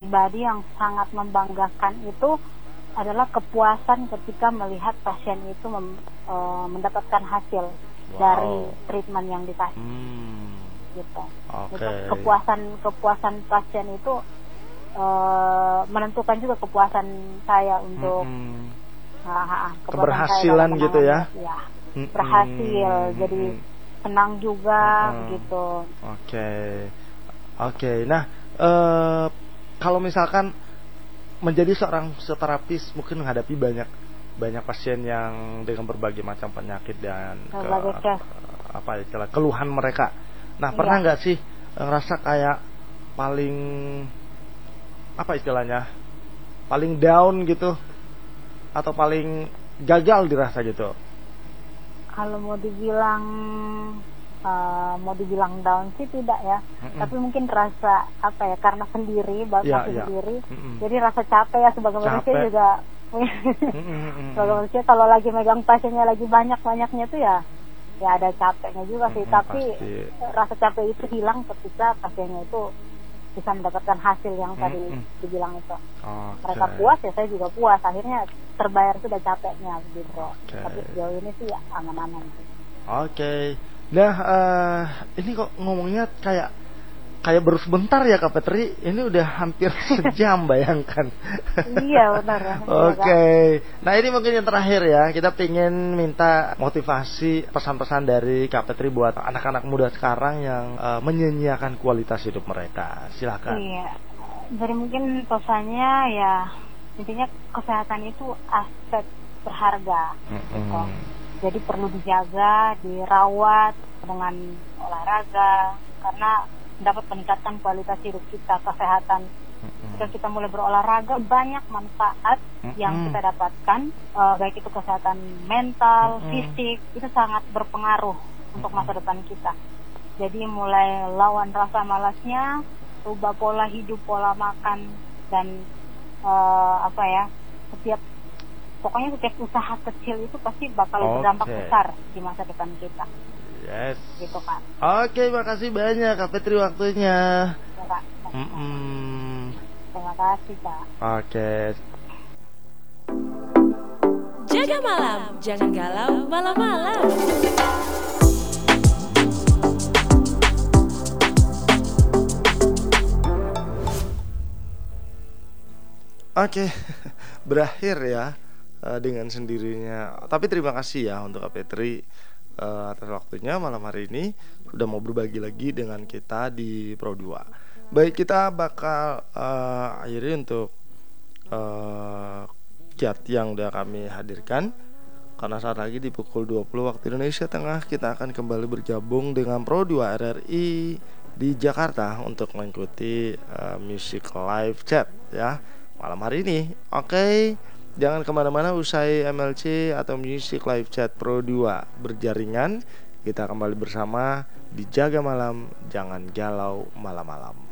pribadi yang sangat membanggakan itu adalah kepuasan ketika melihat pasien itu mendapatkan hasil dari treatment yang dikasih. Gitu. Gitu. Kepuasan pasien itu menentukan juga kepuasan saya untuk keberhasilan gitu ya. Berhasil, jadi senang juga gitu. Oke. Nah, kalau misalkan menjadi seorang fisioterapis mungkin menghadapi banyak pasien yang dengan berbagai macam penyakit dan keluhan mereka. Nah, pernah nggak sih ngerasa kayak paling paling down gitu atau paling gagal dirasa gitu? Kalau mau dibilang down sih tidak ya, tapi mungkin rasa karena sendiri, sendiri, jadi rasa capek ya sebagai manusia juga. Sebagai manusia kalau lagi megang pasiennya lagi banyaknya tuh ya ada capeknya juga sih, tapi rasa capek itu hilang ketika pasiennya itu bisa mendapatkan hasil yang tadi dibilang itu. Mereka puas ya saya juga puas, akhirnya terbayar sudah capeknya gitu. Tapi sejauh ini sih ya aman-aman sih. Nah, ini kok ngomongnya kayak baru sebentar ya Kak Petri. Ini udah hampir sejam, bayangkan. Iya benar. Nah, ini mungkin yang terakhir ya. Kita pengen minta motivasi, pesan-pesan dari Kak Petri buat anak-anak muda sekarang yang menyanyiakan kualitas hidup mereka. Silakan. Iya. Jadi mungkin pesannya ya intinya kesehatan itu aset berharga. Gitu. Jadi perlu dijaga, dirawat dengan olahraga karena dapat meningkatkan kualitas hidup kita, kesehatan. Jika kita mulai berolahraga, banyak manfaat yang kita dapatkan, baik itu kesehatan mental, fisik, itu sangat berpengaruh untuk masa depan kita. Jadi mulai lawan rasa malasnya, ubah pola hidup, pola makan, dan pokoknya setiap usaha kecil itu pasti bakal berdampak besar di masa depan kita. Yes. Gitu kan. Makasih banyak Kak Petri waktunya. Ya, Kak. Terima kasih, Kak. Jaga malam, jangan galau malam-malam. Berakhir ya dengan sendirinya. Tapi terima kasih ya untuk Kak Petri atas waktunya malam hari ini sudah mau berbagi lagi dengan kita di Pro 2. Baik, kita bakal akhiri untuk chat yang udah kami hadirkan. Karena saat lagi di pukul 20 waktu Indonesia Tengah kita akan kembali bergabung dengan Pro 2 RRI di Jakarta untuk mengikuti music live chat ya malam hari ini. Jangan kemana-mana, usai MLC atau Music Live Chat Pro 2 berjaringan, kita kembali bersama di Jaga Malam, Jangan Galau Malam-Malam.